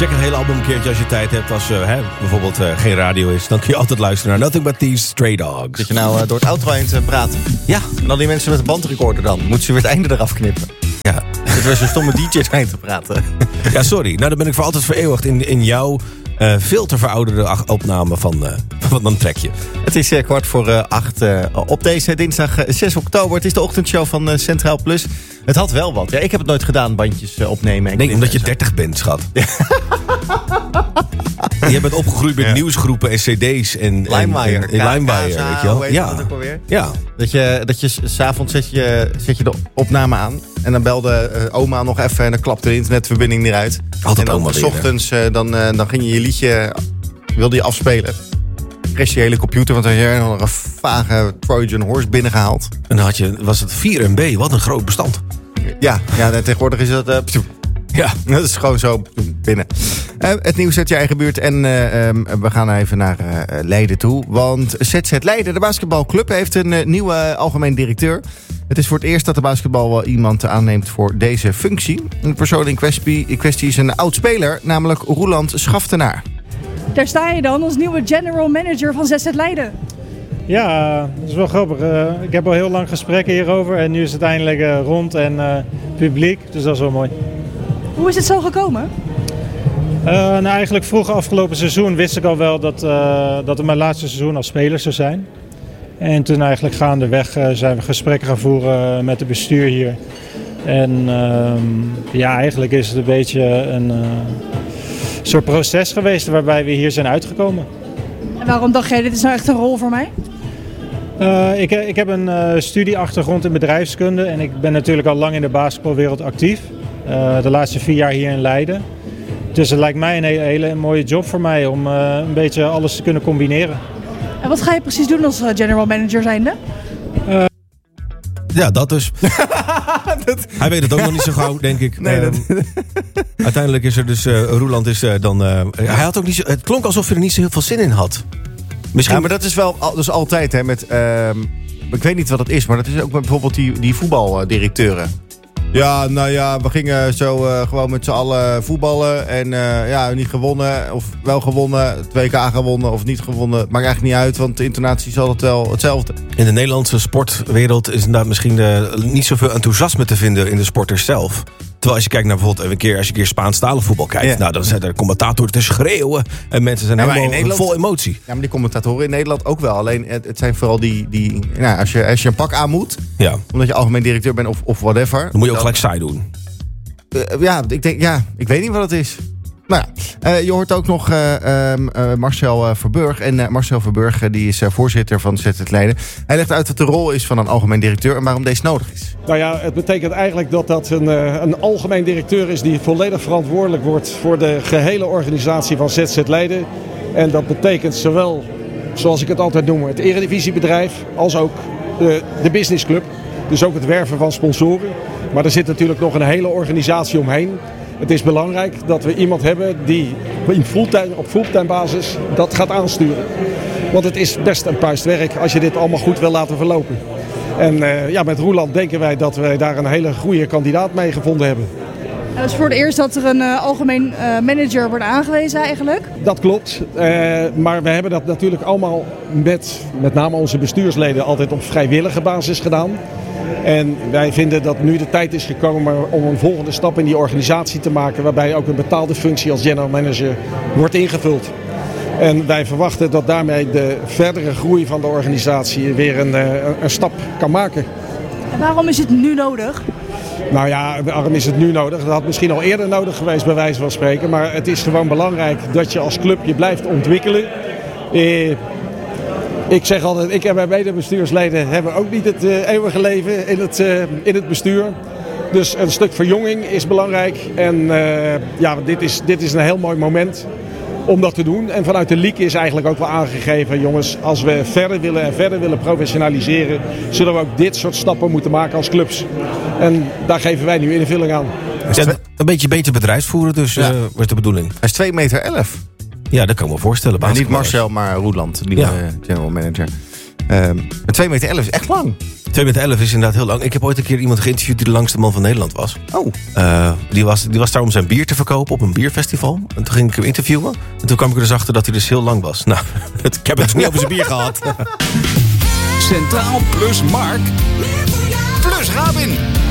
check het hele album een keertje als je tijd hebt. Als bijvoorbeeld geen radio is, dan kun je altijd luisteren naar Nothing But These Stray Dogs. Zit je nou door het outro heen te praten? Ja. En dan die mensen met de bandrecorder dan. Moeten ze weer het einde eraf knippen? Ja. Het was een stomme DJ heen te praten. Ja, sorry. Nou, dan ben ik voor altijd vereeuwigd in jouw veel te verouderde opname van een trekje. Het is 7:45 op deze dinsdag 6 oktober. Het is de ochtendshow van Centraal Plus. Het had wel wat. Ja, ik heb het nooit gedaan, bandjes opnemen. Ik denk omdat je 30 bent, schat. Ja. Je bent opgegroeid met nieuwsgroepen en cd's en LimeWire, weet je wel. Ja. Dat je s'avonds zet je de opname aan. En dan belde oma nog even en dan klapte de internetverbinding eruit. Altijd en dan oma weer, 's ochtends dan ging je liedje, wilde je afspelen. Kreeg je hele computer, want dan had je nog een vage Trojan Horse binnengehaald. En dan was het 4 MB, wat een groot bestand. Ja, tegenwoordig is dat... Ja, dat is gewoon zo binnen. Het nieuws uit je eigen buurt. En we gaan even naar Leiden toe. Want ZZ Leiden, de basketbalclub, heeft een nieuwe algemeen directeur. Het is voor het eerst dat de basketbal wel iemand aanneemt voor deze functie. De persoon in kwestie is een oud-speler, namelijk Roeland Schaftenaar. Daar sta je dan als nieuwe general manager van ZZ Leiden. Ja, dat is wel grappig. Ik heb al heel lang gesprekken hierover en nu is het eindelijk rond en publiek. Dus dat is wel mooi. Hoe is het zo gekomen? Nou, eigenlijk vroeg afgelopen seizoen wist ik al wel dat het mijn laatste seizoen als speler zou zijn. En toen eigenlijk gaandeweg zijn we gesprekken gaan voeren met het bestuur hier. En eigenlijk is het een beetje een soort proces geweest waarbij we hier zijn uitgekomen. En waarom dacht jij, dit is nou echt een rol voor mij? Ik heb een studieachtergrond in bedrijfskunde en ik ben natuurlijk al lang in de basketbalwereld actief. De laatste 4 jaar hier in Leiden. Dus het lijkt mij een hele mooie job voor mij om een beetje alles te kunnen combineren. En wat ga je precies doen als general manager zijnde? Ja, dat dus. Hij weet het ook nog niet zo gauw, denk ik. Nee, uiteindelijk is er dus... Roeland is dan... hij had ook niet het klonk alsof hij er niet zo heel veel zin in had. Misschien... Ja, maar dat is wel dus altijd hè, met... ik weet niet wat het is, maar dat is ook met bijvoorbeeld die voetbaldirecteuren. Ja, nou ja, we gingen zo gewoon met z'n allen voetballen. En niet gewonnen of wel gewonnen. Het WK gewonnen of niet gewonnen. Het maakt eigenlijk niet uit, want de intonatie is altijd wel hetzelfde. In de Nederlandse sportwereld is daar misschien niet zoveel enthousiasme te vinden in de sporters zelf. Terwijl als je kijkt naar bijvoorbeeld als je een keer Spaanstalig voetbal kijkt. Ja. Nou, dan zijn er commentatoren te schreeuwen. En mensen zijn helemaal vol emotie. Ja, maar die commentatoren in Nederland ook wel. Alleen het zijn vooral die als je een pak aan moet. Ja. Omdat je algemeen directeur bent of whatever. Dan moet je ook gelijk saai doen. Ik weet niet wat het is. Nou ja, je hoort ook nog Marcel Verburg. En Marcel Verburg die is voorzitter van ZZ Leiden. Hij legt uit wat de rol is van een algemeen directeur en waarom deze nodig is. Nou ja, het betekent eigenlijk dat een algemeen directeur is die volledig verantwoordelijk wordt voor de gehele organisatie van ZZ Leiden. En dat betekent zowel, zoals ik het altijd noem, het eredivisiebedrijf als ook de businessclub. Dus ook het werven van sponsoren. Maar er zit natuurlijk nog een hele organisatie omheen. Het is belangrijk dat we iemand hebben die op fulltime basis dat gaat aansturen. Want het is best een puist werk als je dit allemaal goed wil laten verlopen. En met Roeland denken wij dat wij daar een hele goede kandidaat mee gevonden hebben. Het is voor het eerst dat er een algemeen manager wordt aangewezen eigenlijk. Dat klopt, maar we hebben dat natuurlijk allemaal met name onze bestuursleden altijd op vrijwillige basis gedaan. En wij vinden dat nu de tijd is gekomen om een volgende stap in die organisatie te maken, waarbij ook een betaalde functie als general manager wordt ingevuld. En wij verwachten dat daarmee de verdere groei van de organisatie weer een stap kan maken. En waarom is het nu nodig? Nou ja, waarom is het nu nodig? Dat had misschien al eerder nodig geweest bij wijze van spreken. Maar het is gewoon belangrijk dat je als club je blijft ontwikkelen. Ik zeg altijd, ik en mijn medebestuursleden hebben ook niet het eeuwige leven in het bestuur. Dus een stuk verjonging is belangrijk. En dit is een heel mooi moment om dat te doen. En vanuit de league is eigenlijk ook wel aangegeven, jongens, als we verder willen professionaliseren, zullen we ook dit soort stappen moeten maken als clubs. En daar geven wij nu invulling aan. Een beetje beter bedrijfsvoeren dus, was de bedoeling. Hij is 2,11 meter. Ja, dat kan ik me voorstellen. Niet Marcel, maar Roeland, nieuwe general manager. 2,11 meter is echt lang. 2,11 meter is inderdaad heel lang. Ik heb ooit een keer iemand geïnterviewd die de langste man van Nederland was. Oh. Die was daar om zijn bier te verkopen op een bierfestival. En toen ging ik hem interviewen. En toen kwam ik er dus achter dat hij dus heel lang was. Nou, ik heb het dus niet over zijn bier gehad. Centraal plus Mark plus Rabin.